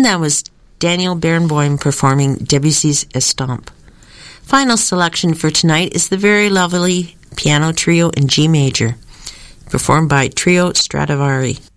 And that was Daniel Barenboim performing Debussy's Estampe. Final selection for tonight is the very lovely piano trio in G major, performed by Trio Stradivari.